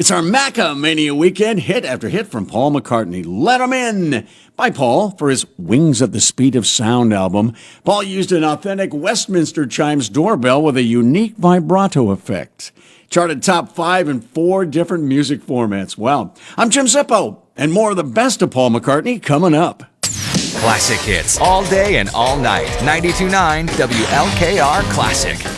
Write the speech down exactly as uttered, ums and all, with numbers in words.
It's our Macca Mania weekend hit after hit from Paul McCartney. Let 'em in by Paul for his Wings at the Speed of Sound album. Paul used an authentic Westminster Chimes doorbell with a unique vibrato effect. Charted top five in four different music formats. Wow. I'm Jim Zippo, and more of the best of Paul McCartney coming up. Classic hits all day and all night. ninety-two point nine W L K R Classic.